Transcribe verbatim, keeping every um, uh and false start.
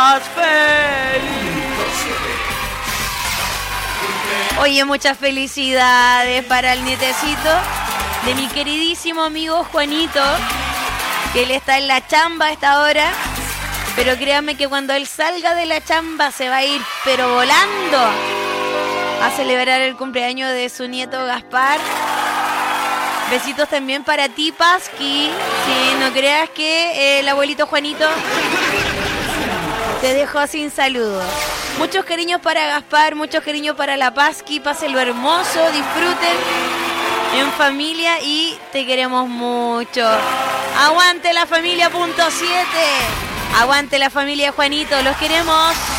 seas feliz. Oye, muchas felicidades para el nietecito de mi queridísimo amigo Juanito, que él está en la chamba a esta hora, pero créanme que cuando él salga de la chamba se va a ir pero volando a celebrar el cumpleaños de su nieto Gaspar. Besitos también para ti, Pasqui. Sí, no creas que eh, el abuelito Juanito te dejó sin saludos. Muchos cariños para Gaspar, muchos cariños para la Pasqui. Pásenlo hermoso, disfruten en familia y te queremos mucho. Aguante la familia punto siete. Aguante la familia Juanito, los queremos.